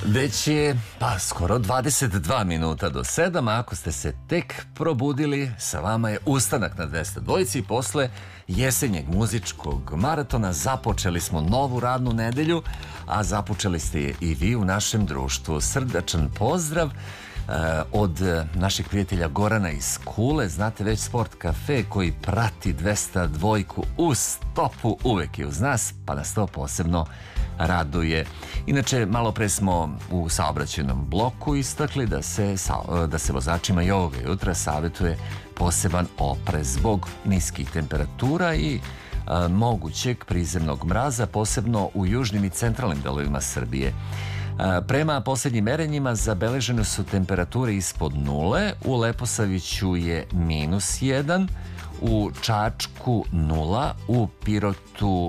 Već je skoro 22 minuta do 7, a ako ste se tek probudili, sa vama je Ustanak na 202 i posle jesenjeg muzičkog maratona započeli smo novu radnu nedelju, a započeli ste je i vi u našem društvu. Srdačan pozdrav od našeg prijatelja Gorana iz Kule. Znate već, Sport kafe koji prati 202 u stopu, uvek je uz nas, pa nas to posebno raduje. Inače, malo pre smo u saobraćajnom bloku istakli da se vozačima i ovoga jutra savjetuje poseban oprez zbog niskih temperatura i mogućeg prizemnog mraza, posebno u južnim i centralnim delovima Srbije. Prema posljednjim merenjima zabeležene su temperature ispod nule, u Leposaviću je -1, u Čačku 0, u Pirotu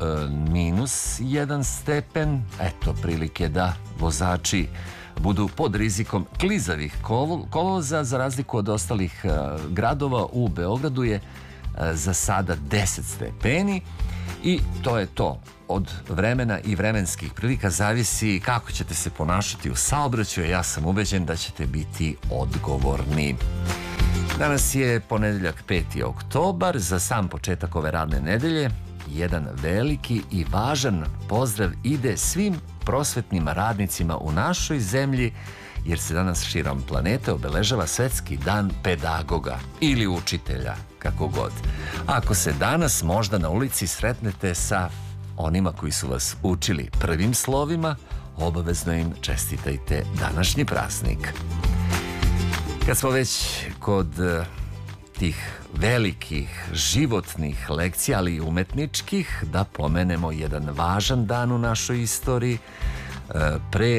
-1 stepen. Eto prilike da vozači budu pod rizikom klizavih kolovoza. Za razliku od ostalih gradova, u Beogradu je za sada 10 stepeni i to je to. Od vremena i vremenskih prilika zavisi kako ćete se ponašati u saobraćaju. Ja sam ubeđen da ćete biti odgovorni. Danas je ponedeljak 5. oktobar. Za sam početak ove radne nedelje jedan veliki i važan pozdrav ide svim prosvetnim radnicima u našoj zemlji, jer se danas širom planete obeležava Svetski dan pedagoga ili učitelja, kako god. Ako se danas možda na ulici sretnete sa onima koji su vas učili prvim slovima, obavezno im čestitajte današnji praznik. Kad smo već kod tih velikih životnih lekcija, ali i umetničkih, da pomenemo jedan važan dan u našoj istoriji. Pre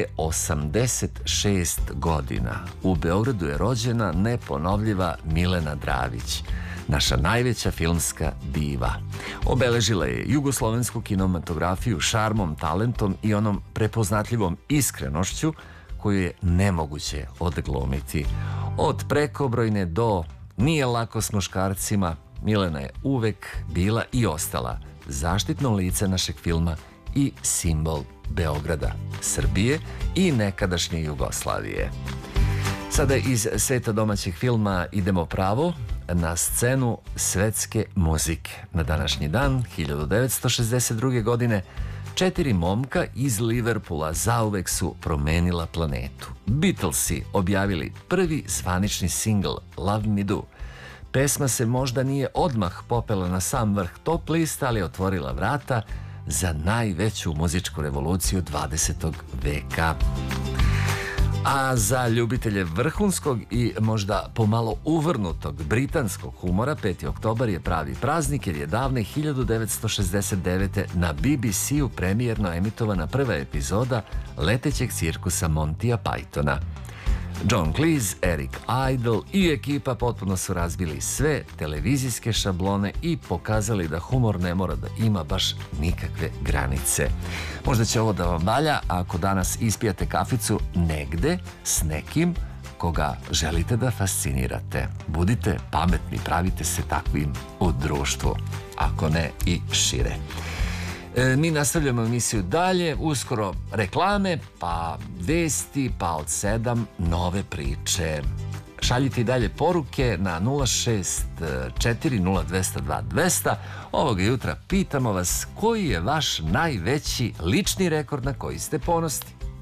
86 godina u Beogradu je rođena neponovljiva Milena Dravić, naša najveća filmska diva. Obeležila je jugoslovensku kinematografiju šarmom, talentom i onom prepoznatljivom iskrenošću koju je nemoguće odglumiti. Od prekobrojne do nije lako s muškarcima, Milena je uvek bila i ostala zaštitno lice našeg filma i simbol Beograda, Srbije i nekadašnje Jugoslavije. Sada iz sveta domaćeg filma idemo pravo na scenu svetske muzike. Na današnji dan, 1962. godine, 4 momka iz Liverpoola zauvek su promenila planetu. Beatlesi objavili prvi zvanični singl Love Me Do. Pesma se možda nije odmah popela na sam vrh top lista, ali je otvorila vrata za najveću muzičku revoluciju 20. veka. A za ljubitelje vrhunskog i možda pomalo uvrnutog britanskog humora, 5. oktobar je pravi praznik jer je davne 1969. na BBC-u premijerno emitovana prva epizoda letećeg cirkusa Montya Pythona. John Cleese, Eric Idle i ekipa potpuno su razbili sve televizijske šablone i pokazali da humor ne mora da ima baš nikakve granice. Možda će ovo da vam valja ako danas ispijate kaficu negde s nekim koga želite da fascinirate. Budite pametni, pravite se takvim u društvu, ako ne i šire. Mi nastavljamo emisiju dalje, uskoro reklame, pa vesti, pa od 7 nove priče. Šaljite i dalje poruke na 064-0202-200. Ovoga jutra pitamo vas koji je vaš najveći lični rekord na koji ste ponosni.